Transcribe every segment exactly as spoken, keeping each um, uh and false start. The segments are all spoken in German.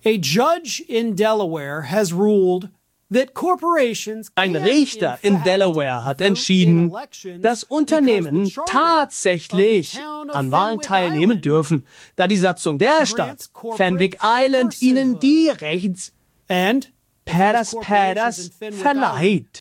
A judge in Delaware has ruled that corporations Ein Richter in Delaware hat entschieden, dass Unternehmen tatsächlich an Wahlen teilnehmen dürfen, da die Satzung der Stadt Fenwick Island ihnen die Rechts and Padas Padas verleiht.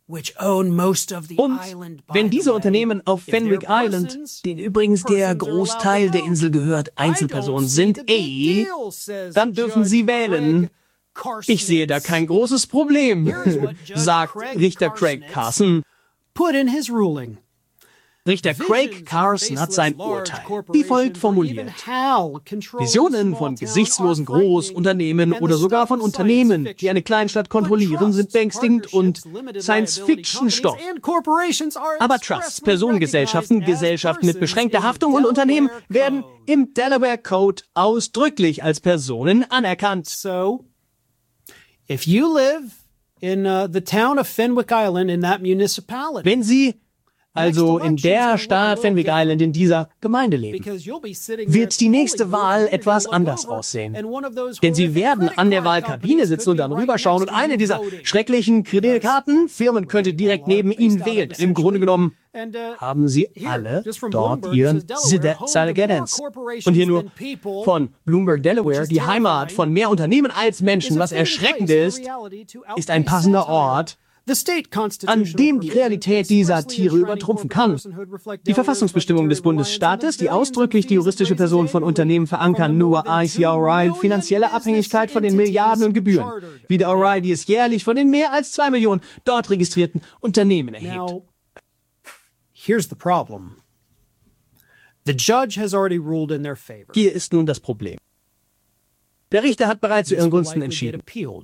Und wenn diese Unternehmen auf Fenwick Island, denen übrigens der Großteil der Insel gehört, Einzelpersonen sind, eh, dann dürfen sie wählen. Ich sehe da kein großes Problem, sagt Richter Craig Carson. Put in his ruling. Richter Craig Carson hat sein Urteil wie folgt formuliert. Visionen von gesichtslosen Großunternehmen oder sogar von Unternehmen, die eine Kleinstadt kontrollieren, sind beängstigend und Science-Fiction-Stoff. Aber Trusts, Personengesellschaften, Gesellschaften mit beschränkter Haftung und Unternehmen werden im Delaware Code ausdrücklich als Personen anerkannt. So, if you live in uh, the town of Fenwick Island in that municipality, Wenn Sie also in der Stadt Fenwick Island in dieser Gemeinde leben, wird die nächste Wahl etwas anders aussehen. Denn Sie werden an der Wahlkabine sitzen und dann rüberschauen und eine dieser schrecklichen Kreditkartenfirmen könnte direkt neben Ihnen wählen. Im Grunde genommen haben Sie alle dort Ihren Residence. Und hier nur von Bloomberg, Delaware, die Heimat von mehr Unternehmen als Menschen, was erschreckend ist, ist ein passender Ort, an dem die Realität die Satire übertrumpfen kann. Die Verfassungsbestimmungen des Bundesstaates, die ausdrücklich die juristische Person von Unternehmen verankern, nur I C R I finanzielle Abhängigkeit von den Milliarden und Gebühren, wie der O R I, die es jährlich von den mehr als zwei Millionen dort registrierten Unternehmen erhebt. Here's the problem. The judge has already ruled in their favor. Hier ist nun das Problem. Der Richter hat bereits zu ihren Gunsten entschieden.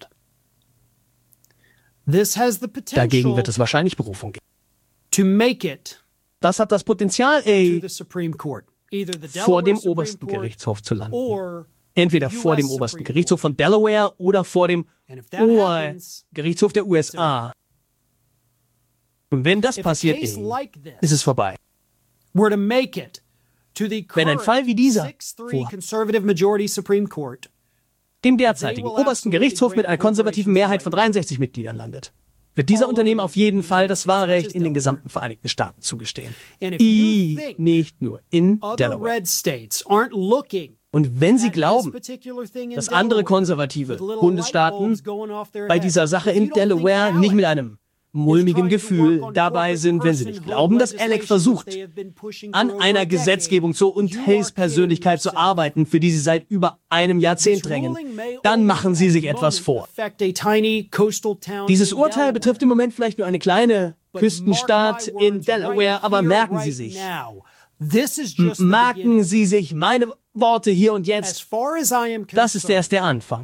Dagegen wird es wahrscheinlich Berufung geben. To make it Das hat das Potenzial, ey, to the Supreme Court, either the vor dem Delaware obersten Supreme Court Gerichtshof zu landen. or Entweder vor dem obersten Gerichtshof von Delaware oder vor dem Obergerichtshof der U S A. Und wenn das passiert, ey, ist es vorbei. were to make it to the Wenn ein Fall wie dieser six three vor conservative majority Supreme Court, dem derzeitigen obersten Gerichtshof mit einer konservativen Mehrheit von dreiundsechzig Mitgliedern landet, wird dieser Unternehmen auf jeden Fall das Wahlrecht in den gesamten Vereinigten Staaten zugestehen. I, nicht nur in other Delaware. red states aren't looking Und wenn Sie at this glauben, particular thing in dass andere Delaware konservative with little Bundesstaaten light bulbs going off their bei head. dieser Sache If you in don't think Delaware nicht mit Alex einem mulmigen Gefühl dabei sind, wenn sie nicht glauben, dass Alex versucht, an einer Gesetzgebung zur Unheilspersönlichkeit zu arbeiten, für die sie seit über einem Jahrzehnt drängen, dann machen sie sich etwas vor. Dieses Urteil betrifft im Moment vielleicht nur eine kleine Küstenstadt in Delaware, aber merken Sie sich, merken Sie sich meine Worte hier und jetzt, das ist erst der Anfang.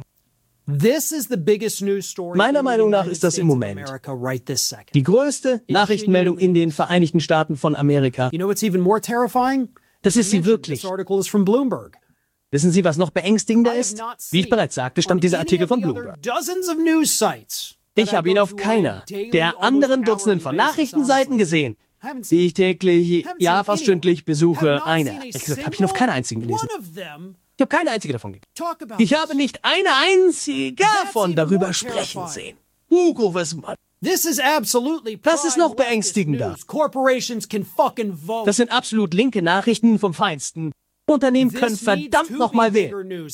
Meiner Meinung nach ist das im Moment die größte Nachrichtenmeldung in den Vereinigten Staaten von Amerika. Das ist sie wirklich. Wissen Sie, was noch beängstigender ist? Wie ich bereits sagte, stammt dieser Artikel von Bloomberg. Ich habe ihn auf keiner der anderen Dutzenden von Nachrichtenseiten gesehen, die ich täglich, ja fast stündlich besuche. Eine. Ehrlich gesagt, habe ich ihn auf keiner einzigen gelesen. Ich habe keine einzige davon gekriegt. Ich habe nicht eine einzige davon darüber sprechen sehen. Hugo, was Mann. Das ist noch beängstigender. Das sind absolut linke Nachrichten vom Feinsten. Unternehmen können verdammt nochmal wählen.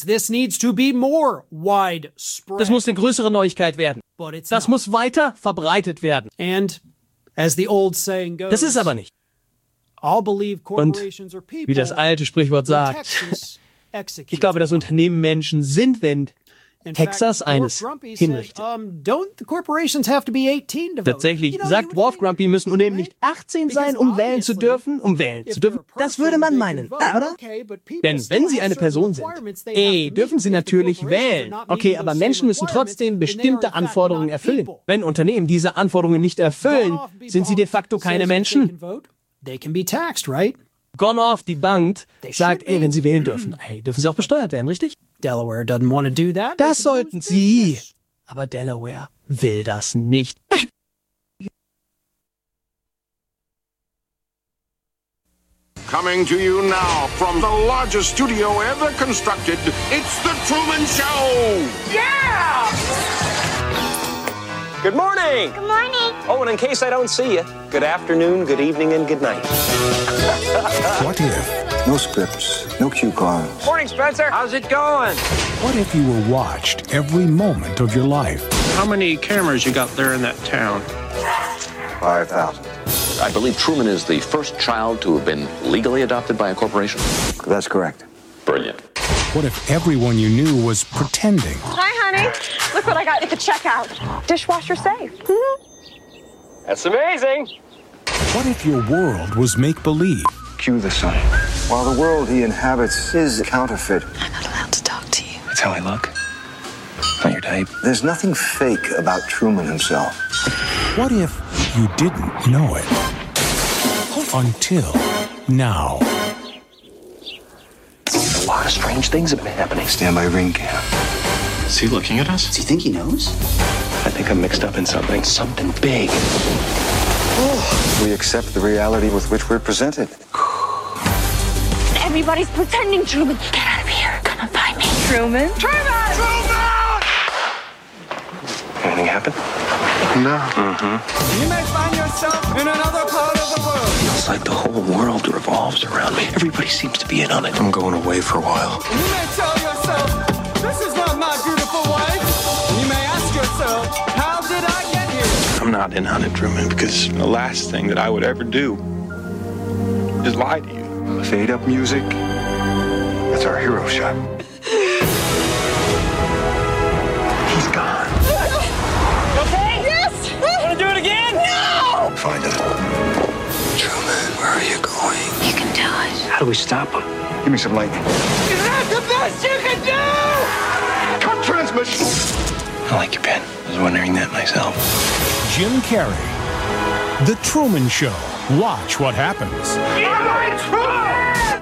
Das muss eine größere Neuigkeit werden. Das muss weiter verbreitet werden. Das ist aber nicht. Und wie das alte Sprichwort sagt, ich glaube, dass Unternehmen Menschen sind, wenn Texas eines hinrichtet. Tatsächlich sagt Wolf Grumpy, müssen Unternehmen nicht achtzehn sein, um wählen zu dürfen, um wählen zu dürfen. Das würde man meinen, oder? Denn wenn sie eine Person sind, ey, dürfen sie natürlich wählen. Okay, aber Menschen müssen trotzdem bestimmte Anforderungen erfüllen. Wenn Unternehmen diese Anforderungen nicht erfüllen, sind sie de facto keine Menschen. Gone off debunked sagt, ey, wenn sie wählen dürfen, ey, dürfen sie auch besteuert werden, richtig? Delaware doesn't want to do that. Das sollten sie. Aber Delaware will das nicht. Coming to you now from the largest studio ever constructed, it's The Truman Show! Yeah! Good morning! Good morning! Oh, and in case I don't see you, good afternoon, good evening, and good night. What if? No scripts, no cue cards. Morning, Spencer. How's it going? What if you were watched every moment of your life? How many cameras you got there in that town? five thousand. I believe Truman is the first child to have been legally adopted by a corporation. That's correct. Brilliant. What if everyone you knew was pretending? Hi, honey. Look what I got at the checkout. Dishwasher safe. That's amazing. What if your world was make-believe? Cue the sun. While the world he inhabits is counterfeit. I'm not allowed to talk to you. That's how I look. Not your type. There's nothing fake about Truman himself. What if you didn't know it? Until now. A lot of strange things have been happening. Stand by ring cam. Is he looking at us? Does he think he knows? I think I'm mixed up in something. Something big. Oh. We accept the reality with which we're presented. Everybody's pretending, Truman. Get out of here. Come and find me. Truman? Truman! Truman! Anything happen? No. Mm-hmm. You may find yourself in another part of the world. It's like the whole world revolves around me. Everybody seems to be in on it. I'm going away for a while. You may tell yourself, this is not my beautiful wife. You may ask yourself, how did I get here? I'm not in on it, Truman, because the last thing that I would ever do is lie to you. Fade up music. That's our hero shot. He's gone. Okay? Yes! Want to do it again? No! Find him. Truman, where are you going? You can do it. How do we stop him? Give me some lightning. Is that the best you can do? Cut transmission! I like your pen. I was wondering that myself. Jim Carrey. The Truman Show. Watch what happens. You're my Truman!